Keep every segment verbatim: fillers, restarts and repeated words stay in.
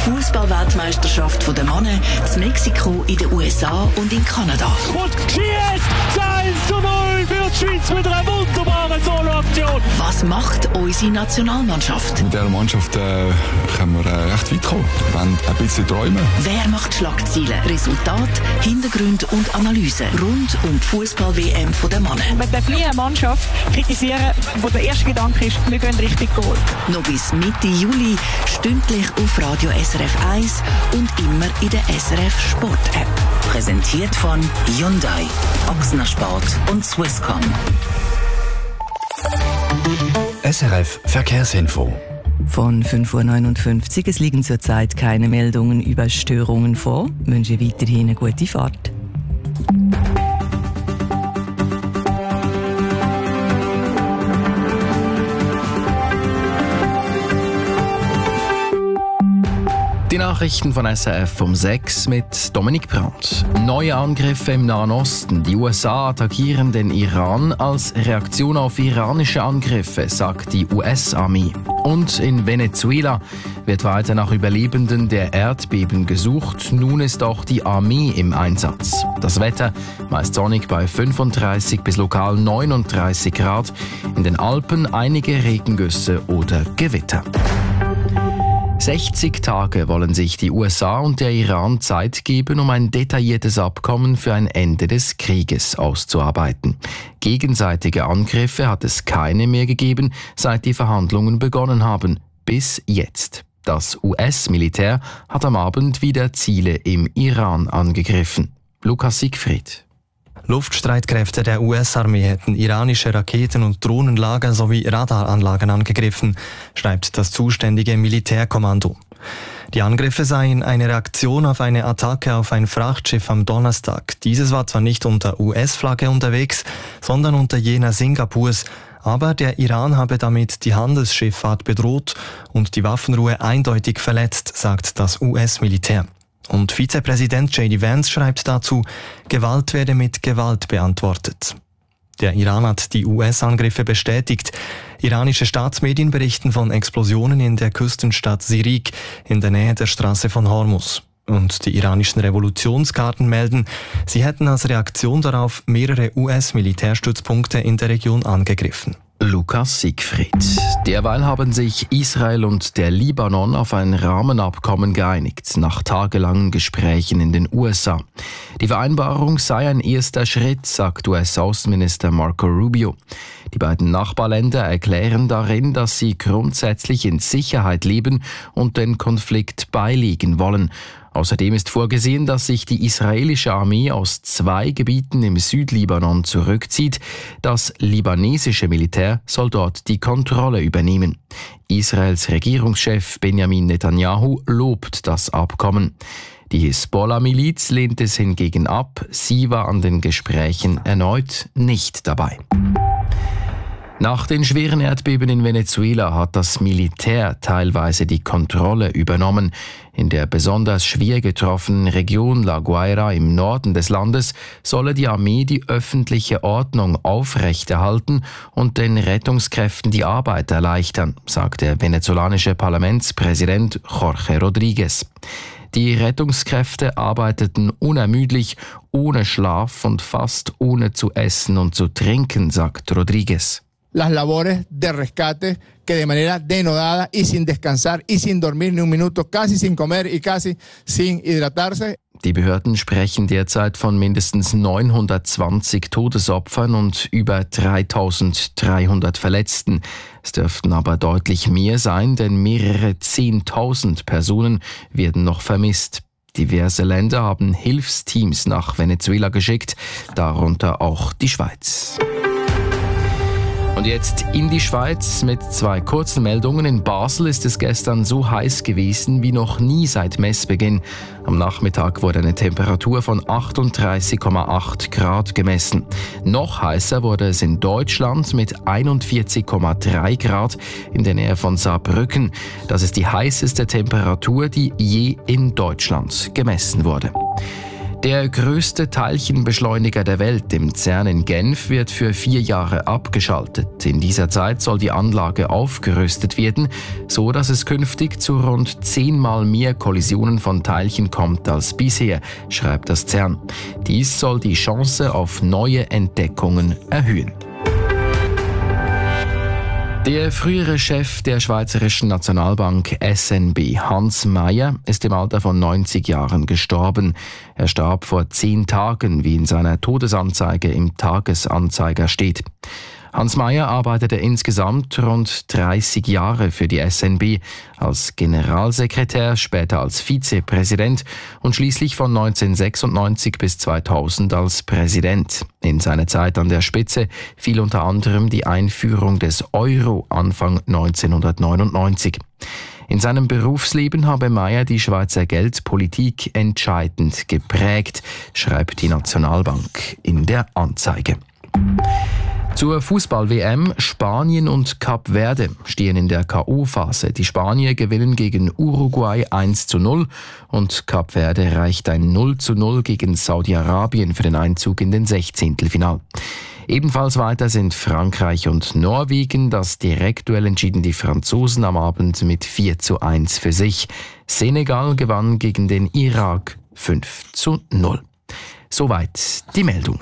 die Fußball-Weltmeisterschaft der Männer in Mexiko, in den U S A und in Kanada. Und schießt eins zu null für die Schweiz mit einer wunderbaren Solo-Aktion. Was macht unsere Nationalmannschaft? Mit dieser Mannschaft äh, können wir äh, recht weit kommen. Wir wollen ein bisschen träumen. Wer macht Schlagzeilen, Resultat, Hintergründe und Analysen rund um die Fußball-W M der Männer? Man darf nie eine Mannschaft kritisieren, wo der erste Gedanke ist, wir gehen richtig Goal. Noch bis Mitte Juli, stündlich auf Radio S R F eins und immer in der S R F Sport App. Präsentiert von Hyundai, Ochsner Sport und Swisscom. S R F Verkehrsinfo. Von fünf Uhr neunundfünfzig. Es liegen zurzeit keine Meldungen über Störungen vor. Ich wünsche weiterhin eine gute Fahrt. Die Nachrichten von S R F um sechs mit Dominik Brandt. Neue Angriffe im Nahen Osten. Die U S A attackieren den Iran als Reaktion auf iranische Angriffe, sagt die U S-Armee. Und in Venezuela wird weiter nach Überlebenden der Erdbeben gesucht. Nun ist auch die Armee im Einsatz. Das Wetter meist sonnig bei fünfunddreißig bis lokal neununddreißig Grad. In den Alpen einige Regengüsse oder Gewitter. sechzig Tage wollen sich die U S A und der Iran Zeit geben, um ein detailliertes Abkommen für ein Ende des Krieges auszuarbeiten. Gegenseitige Angriffe hat es keine mehr gegeben, seit die Verhandlungen begonnen haben. Bis jetzt. Das U S-Militär hat am Abend wieder Ziele im Iran angegriffen. Lukas Siegfried. Luftstreitkräfte der U S-Armee hätten iranische Raketen- und Drohnenlager sowie Radaranlagen angegriffen, schreibt das zuständige Militärkommando. Die Angriffe seien eine Reaktion auf eine Attacke auf ein Frachtschiff am Donnerstag. Dieses war zwar nicht unter U S-Flagge unterwegs, sondern unter jener Singapurs, aber der Iran habe damit die Handelsschifffahrt bedroht und die Waffenruhe eindeutig verletzt, sagt das U S-Militär. Und Vizepräsident J D Vance schreibt dazu, Gewalt werde mit Gewalt beantwortet. Der Iran hat die U S-Angriffe bestätigt. Iranische Staatsmedien berichten von Explosionen in der Küstenstadt Sirik in der Nähe der Straße von Hormuz. Und die iranischen Revolutionsgarden melden, sie hätten als Reaktion darauf mehrere U S-Militärstützpunkte in der Region angegriffen. Lukas Siegfried. Derweil haben sich Israel und der Libanon auf ein Rahmenabkommen geeinigt, nach tagelangen Gesprächen in den U S A. Die Vereinbarung sei ein erster Schritt, sagt U S-Außenminister Marco Rubio. Die beiden Nachbarländer erklären darin, dass sie grundsätzlich in Sicherheit leben und den Konflikt beilegen wollen. Außerdem ist vorgesehen, dass sich die israelische Armee aus zwei Gebieten im Südlibanon zurückzieht. Das libanesische Militär soll dort die Kontrolle übernehmen. Israels Regierungschef Benjamin Netanyahu lobt das Abkommen. Die Hisbollah-Miliz lehnt es hingegen ab. Sie war an den Gesprächen erneut nicht dabei. Nach den schweren Erdbeben in Venezuela hat das Militär teilweise die Kontrolle übernommen. In der besonders schwer getroffenen Region La Guaira im Norden des Landes solle die Armee die öffentliche Ordnung aufrechterhalten und den Rettungskräften die Arbeit erleichtern, sagt der venezolanische Parlamentspräsident Jorge Rodríguez. Die Rettungskräfte arbeiteten unermüdlich, ohne Schlaf und fast ohne zu essen und zu trinken, sagt Rodríguez. Las labores de rescate que de manera denodada y sin descansar y sin dormir ni un minuto, casi sin comer y casi sin hidratarse. Die Behörden sprechen derzeit von mindestens neunhundertzwanzig Todesopfern und über dreitausenddreihundert Verletzten. Es dürften aber deutlich mehr sein, denn mehrere Zehntausend Personen werden noch vermisst. Diverse Länder haben Hilfsteams nach Venezuela geschickt, darunter auch die Schweiz. Und jetzt in die Schweiz mit zwei kurzen Meldungen. In Basel ist es gestern so heiß gewesen wie noch nie seit Messbeginn. Am Nachmittag wurde eine Temperatur von achtunddreißig Komma acht Grad gemessen. Noch heißer wurde es in Deutschland mit einundvierzig Komma drei Grad in der Nähe von Saarbrücken. Das ist die heißeste Temperatur, die je in Deutschland gemessen wurde. Der größte Teilchenbeschleuniger der Welt im CERN in Genf wird für vier Jahre abgeschaltet. In dieser Zeit soll die Anlage aufgerüstet werden, so dass es künftig zu rund zehnmal mehr Kollisionen von Teilchen kommt als bisher, schreibt das CERN. Dies soll die Chance auf neue Entdeckungen erhöhen. Der frühere Chef der Schweizerischen Nationalbank S N B, Hans Mayer, ist im Alter von neunzig Jahren gestorben. Er starb vor zehn Tagen, wie in seiner Todesanzeige im Tagesanzeiger steht. Hans Mayer arbeitete insgesamt rund dreißig Jahre für die S N B, als Generalsekretär, später als Vizepräsident und schließlich von neunzehnhundertsechsundneunzig bis zweitausend als Präsident. In seine Zeit an der Spitze fiel unter anderem die Einführung des Euro Anfang neunzehnhundertneunundneunzig. In seinem Berufsleben habe Mayer die Schweizer Geldpolitik entscheidend geprägt, schreibt die Nationalbank in der Anzeige. Zur Fußball-W M. Spanien und Kap Verde stehen in der K O-Phase. Die Spanier gewinnen gegen Uruguay eins zu null und Kap Verde reicht ein null zu null gegen Saudi-Arabien für den Einzug in den Sechzehntelfinal. Ebenfalls weiter sind Frankreich und Norwegen. Das Direktduell entschieden die Franzosen am Abend mit vier zu eins für sich. Senegal gewann gegen den Irak fünf zu null. Soweit die Meldung.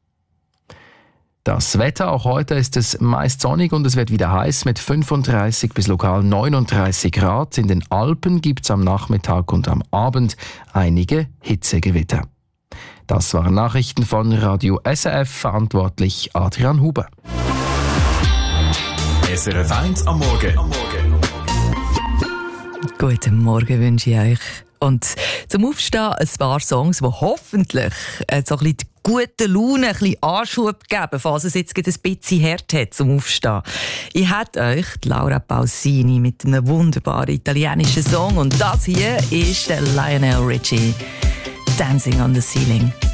Das Wetter, auch heute ist es meist sonnig und es wird wieder heiß mit fünfunddreißig bis lokal neununddreißig Grad. In den Alpen gibt es am Nachmittag und am Abend einige Hitzegewitter. Das waren Nachrichten von Radio S R F, verantwortlich Adrian Huber. S R F eins am Morgen. Guten Morgen wünsche ich euch. Und zum Aufstehen ein paar Songs, die hoffentlich äh, so ein bisschen die gute Laune, ein bisschen Anschub geben, falls es jetzt ein bisschen hart hat zum Aufstehen. Ich hätte euch die Laura Pausini mit einem wunderbaren italienischen Song und das hier ist der Lionel Richie, Dancing on the Ceiling.